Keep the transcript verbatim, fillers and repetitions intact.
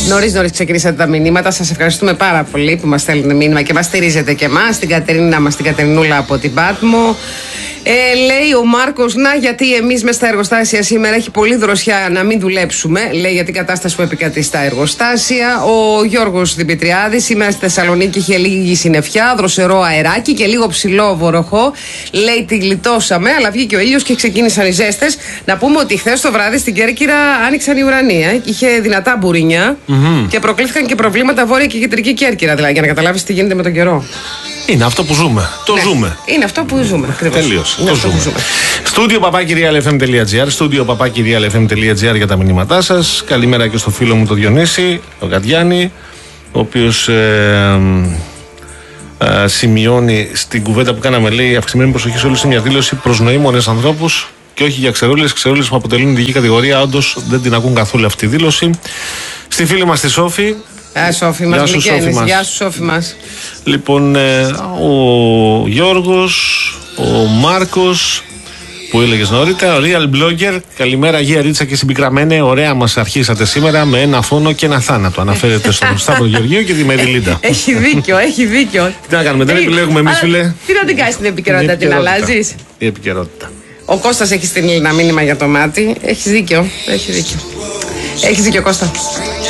Νωρίς νωρίς ξεκινήσατε τα μηνύματα. Σας ευχαριστούμε πάρα πολύ που μας στέλνετε μήνυμα και μας στηρίζετε και εμάς. Την Κατερίνα μας, την Κατερινούλα από την Πάτμο. Ε, λέει ο Μάρκος, να γιατί εμείς μες στα εργοστάσια σήμερα έχει πολύ δροσιά να μην δουλέψουμε. Λέει για την κατάσταση που επικρατεί στα εργοστάσια. Ο Γιώργος Δημητριάδης, σήμερα στη Θεσσαλονίκη είχε λίγη συννεφιά, δροσερό αεράκι και λίγο ψηλό βοροχό. Λέει τη γλιτώσαμε, αλλά βγήκε ο ήλιος και ξεκίνησαν οι ζέστες. Να πούμε ότι χθες το βράδυ στην Κέρκυρα άνοιξαν οι ουρανοί. Ε. Είχε δυνατά μπουρίνια mm-hmm. και προκλήθηκαν και προβλήματα βόρεια και κεντρική Κέρκυρα. Δηλαδή, για να καταλάβεις τι γίνεται με τον καιρό. Είναι αυτό που ζούμε. Το ναι. ζούμε. Είναι αυτό που ζούμε. Τελείως. Το ζούμε. ζούμε. Στούντιο παπάκι real f m dot g r. Στούντιο παπάκι real f m dot g r για τα μηνύματά σας. Καλημέρα και στο φίλο μου τον Διονύση, τον Κατιάνη, ο οποίος ε, ε, σημειώνει στην κουβέντα που κάναμε, λέει, αυξημένη προσοχή σε όλους σε μια δήλωση προς νοήμονες ανθρώπους και όχι για ξερούλες. Ξερούλες που αποτελούν ειδική κατηγορία. Όντως δεν την ακούν καθόλου αυτή τη δήλωση. Στη φίλη μας τη Σόφη. Γεια Σόφη μας, γεια σου Σόφη μας. Λοιπόν, ε, ο Γιώργος, ο Μάρκος που έλεγες νωρίτερα, ο Real Blogger. Καλημέρα Αγία Ρίτσα και συμπικραμένε. Ωραία μας αρχίσατε σήμερα με ένα φόνο και ένα θάνατο. Αναφέρεται στον Σταύρο Γεωργίου και τη Μεριλίντα. Έχει δίκιο, έχει δίκιο. Τι να κάνουμε, δεν επιλέγουμε εμείς, φίλε. Τι να την κάνεις την επικαιρότητα, την αλλάζεις? Η επικαιρότητα. Ο Κώστας έχει στείλει ένα μήνυμα για το μάτι. Έχεις δίκιο, έχει δίκιο. Έχεις δίκιο Κώστα.